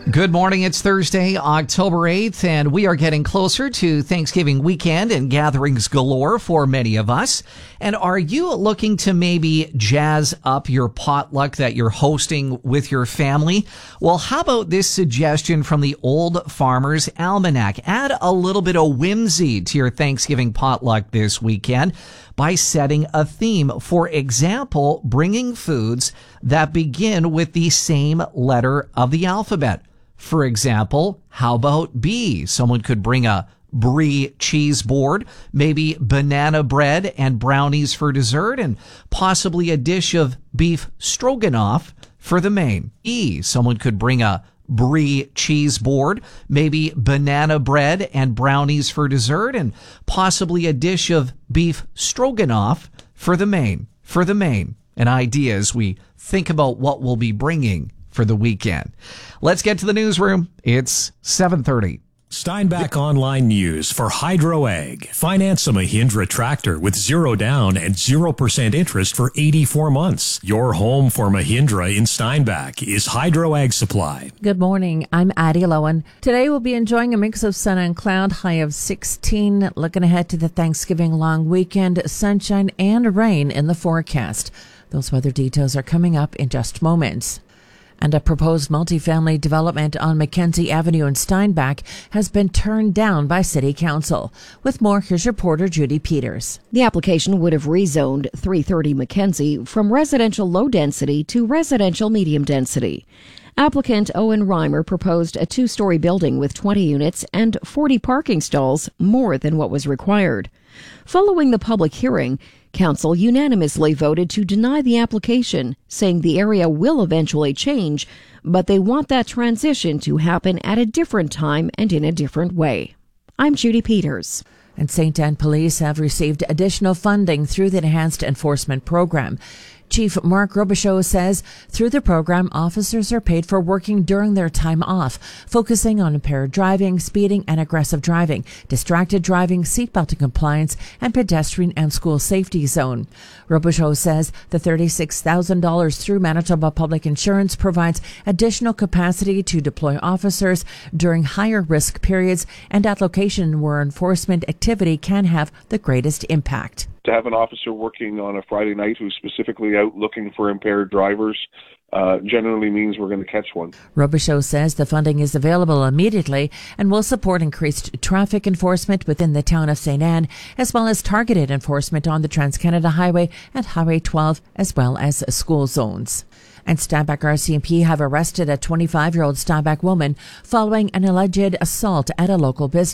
Good morning. It's Thursday, October 8th, and we are getting closer to Thanksgiving weekend and gatherings galore for many of us. And are you looking to maybe jazz up your potluck that you're hosting with your family? Well, how about this suggestion from the Old Farmer's Almanac? Add a little bit of whimsy to your Thanksgiving potluck this weekend by setting a theme. For example, bringing foods that begin with the same letter of the alphabet. For example, how about B? Someone could bring a brie cheese board, maybe banana bread and brownies for dessert, and possibly a dish of beef stroganoff for the main. E, someone could bring a brie cheese board, maybe banana bread and brownies for dessert, and possibly a dish of beef stroganoff for the main. An idea as we think about what we'll be bringing for the weekend. Let's get to the newsroom. It's 7:30. Steinbach Online News for Hydro Ag. Finance a Mahindra tractor with 0 down and 0% interest for 84 months. Your home for Mahindra in Steinbach is Hydro Ag Supply. Good morning. I'm Addie Lowen. Today we'll be enjoying a mix of sun and cloud, high of 16. Looking ahead to the Thanksgiving long weekend, sunshine and rain in the forecast. Those weather details are coming up in just moments. And a proposed multifamily development on Mackenzie Avenue in Steinbach has been turned down by City Council. With more, here's reporter Judy Peters. The application would have rezoned 330 Mackenzie from residential low density to residential medium density. Applicant Owen Reimer proposed a 2-story building with 20 units and 40 parking stalls, more than what was required. Following the public hearing, Council unanimously voted to deny the application, saying the area will eventually change, but they want that transition to happen at a different time and in a different way. I'm Judy Peters. And St. Anne Police have received additional funding through the Enhanced Enforcement Program. Chief Mark Robichaud says through the program, officers are paid for working during their time off, focusing on impaired driving, speeding and aggressive driving, distracted driving, seatbelt compliance, and pedestrian and school safety zone. Robichaud says the $36,000 through Manitoba Public Insurance provides additional capacity to deploy officers during higher risk periods and at location where enforcement activity can have the greatest impact. To have an officer working on a Friday night who's specifically out looking for impaired drivers generally means we're going to catch one. Robichaud says the funding is available immediately and will support increased traffic enforcement within the town of St. Anne, as well as targeted enforcement on the Trans-Canada Highway and Highway 12, as well as school zones. And Steinbach RCMP have arrested a 25-year-old Steinbach woman following an alleged assault at a local business.